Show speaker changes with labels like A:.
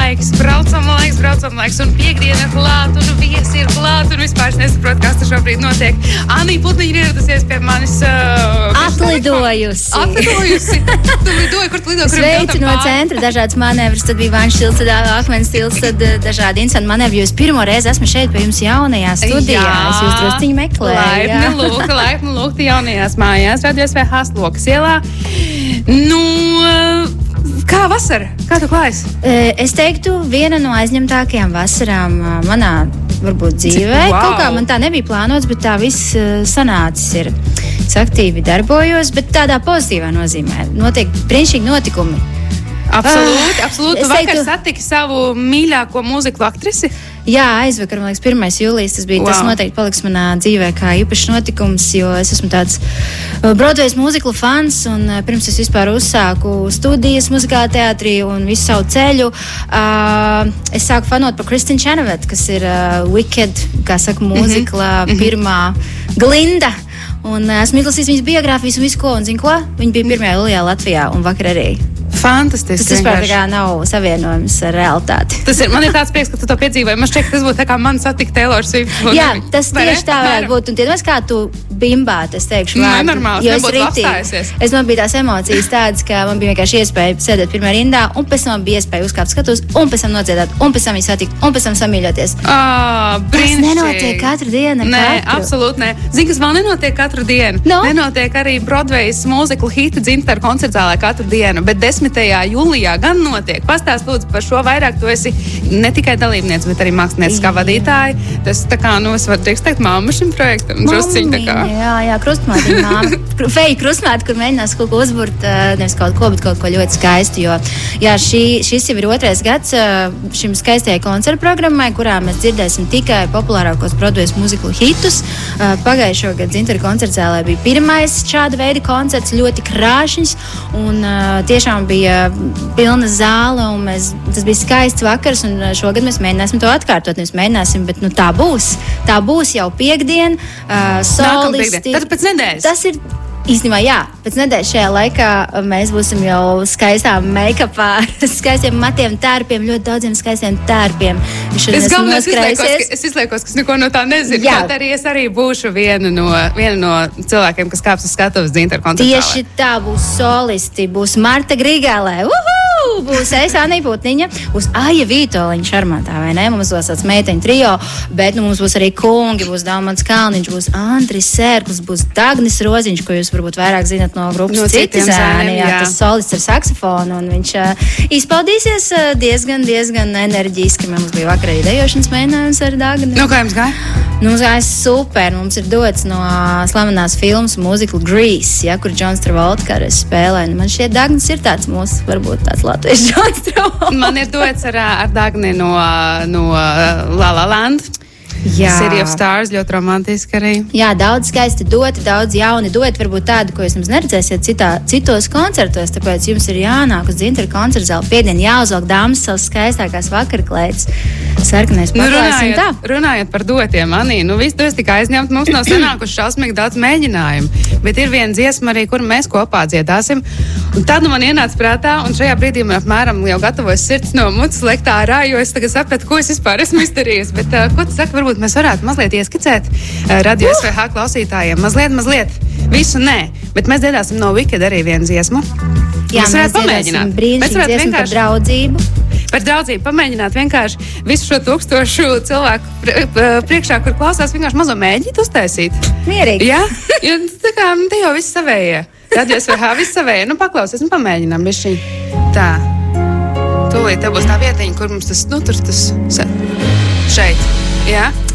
A: braucam laiks, un piekdiena ir klāt, un viesi ir klāt, un vispār es nesaprotu, kas te šobrīd notiek. Anija Putniņa ir ieradusies pie manis.
B: Atlidojusi.
A: Tu lidoji, kur tu lidoji?
B: Sveici no centra, dažādas manevras, tad bija Vanš stils, tad Akmens stils, tad dažādi interesanti manevri, jo es pirmo reizi esmu šeit pie jums jaunajā studijā. Es jūs drusciņi meklēju.
A: Laipni lūgti jaunajās mājās, Radio SVH Slokas ielā. Nu, kā vasara? Kā tu klājas?
B: Es teiktu, viena no aizņemtākajām vasarām manā, varbūt, dzīvē.
A: Wow.
B: Kaut kā man tā nebija plānots, bet tā viss sanācis ir. Es aktīvi darbojos, bet tādā pozitīvā nozīmē. Notiek brīnišķīgi notikumi.
A: Absolūti. Vakar satiki savu mīļāko mūziklu aktrisi?
B: Jā, aizvakar, man liekas, 1. jūlijas, tas bija, tas noteikti paliks manā dzīvē kā īpašs notikums, jo es esmu tāds Broadways mūziklu fans, un pirms es vispār uzsāku studijas muzikālā teātrī un visu savu ceļu, es sāku fanot par Kristin Chenoweth, kas ir Wicked, kā saka, mūzikla pirmā glinda. Un esmu izlasījis viņas biogrāfijas un visu ko, un zinu ko? Viņa bija 1. jūlijā Latvijā, un vakar arī.
A: Fantastiski.
B: Tas vispār tā kā nav savienojums ar realitāti.
A: Man ir tāds prieks, ka tu to piedzīvoji. Man šķiet, ka tas būtu tā kā man satikt Taylor Swift.
B: Jā, tas tieši tā varētu būt. Un tiedomājies, kā tu bimbāt, es teikšu vārdu.
A: Normāli,
B: jo
A: nebūtu apstājusies.
B: Man bija tās emocijas tādas, ka man bija vienkārši iespēja sēdēt pirmā rindā, un pēc tam bija iespēja uzkāpt skatus, un pēc tam nodziedāt, un pēc tam viņu satikt, un pēc tam samīļoties. Tas nenotiek katru dienu.
A: Nē, absolūti nē. Zini, kas vēl nenotiek katru dienu?
B: No?
A: Nenotiek arī Broadways mūziklu hita Dzintara koncertzālē katru dienu, bet 10. jūlijā gan notiek. Pastāst lūdzu par šo vairāk. Tu esi ne tikai dalībniece, bet arī mākslinieciskā vadītāja. Tas tā kā, es varu teikt, mamma šim projektam.
B: Jā, krustmātiņa māma. Feja krustmāti, kur mēģinās kaut ko uzburt, nevis kaut ko, bet kaut ko ļoti skaistu. Jo, jā, šis jau ir 2. gads šim skaistajai koncertu programmai, kurā mēs dzirdēsim tikai populārākos Broadways mūziklu hitus. Pagājušo gadu Dzintara koncertzālē bija pirmais šāda veida koncerts, ļoti krāšņs, un tiešām bija pilna zāle, un tas bija skaists vakars, un šogad mēs mēģināsim to atkārtot. Mēs mēģināsim, bet tā būs. Tā būs jau piekdien, solisti.
A: Tad pēc nedēļas.
B: Tas ir īstenībā, jā. Pēc nedēļas šajā laikā mēs būsim jau skaistā make-upā, skaistiem matiem tērpiem, ļoti daudziem skaistiem tērpiem.
A: Es izliekos, ka es neko no tā nezinu. Kaut arī es arī būšu viena no cilvēkiem, kas kāps uz skatuves Dzintara koncertzālē.
B: Tieši tā, būs solisti, būs Marta Grigālē. Būs Anija Putniņa, būs Aija Vītoliņa šarmantā, vai ne? Mums būs tāds meiteņu trio, bet mums būs arī kungi, būs Dalmans Kalniņš, būs Andris Sērklis, būs Dagnis Roziņš, ko jūs varbūt vairāk zinat no grupas Citi zēni. Jā, tas solists ar saksofonu, un viņš izpaudīsies diezgan enerģiski. Mums bija vakar arī dejošanas mēģinājums ar Dagni.
A: Kā jums gāja?
B: Mums gāja super. Mums ir dots no slavenās filmas mūziklu Grease, ja, kur Džons Travolta kādreiz spēlē. Man šķiet, Dagnis ir tāds mūsu, varbūt tāds latviešu Džons Travolta.
A: Man ir dots ar Dagni no La La Land.
B: Jā.
A: City of Stars, ļoti romantiski arī.
B: Jā, daudz skaisti doti, daudz jauni doti, varbūt tādi, ko jūs mums neredzēsiet citos koncertos, tāpēc jums ir jānāk uz Dzintara koncertzāli piekdien, jāuzvelk dāmas savas skaistākās vakarklētas, sarkanais paklājs un tā.
A: Runājot par dotiem, Anija, viss tu esi tik aizņemt, mums nav sanākuši šausmīgi daudz mēģinājumu, bet ir viena dziesma arī, kuru mēs kopā dziedāsim, un tad man ienāca prātā, un šajā brīdī man apmēram jau gatavojas sirds no mutas lekt ārā, jo es tagad sapratu, ko es vispār esmu izdarījusi, bet ko tu saki, varbūt mēs varētu mazliet ieskicēt Radio SVH klausītājiem. Mazliet. Visu nē, bet mēs dziedāsim no Wicked arī vienu dziesmu.
B: Jā, mēs dziedāsim brīnišķīgu dziesmu par draudzību.
A: Par draudzību pamēģināt vienkārši visu šo 1000 cilvēku priekšā, kur klausās, vienkārši mazo mēģīt uztaisīt.
B: Mierīgi.
A: Jā, jo tā kā te jau viss savējie. Radio SVH viss savējie. Paklausies un pamēģinām bišķi. Tā. Tūlīt te būs tā vietiņa, kur mums tas, tur tas šeit. Jā?